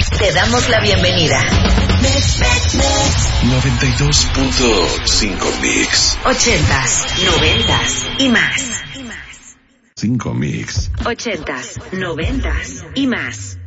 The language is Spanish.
Te damos la bienvenida. 92.5 Mix. 80s, 90s y más. 5 Mix. 80s, 90s y más.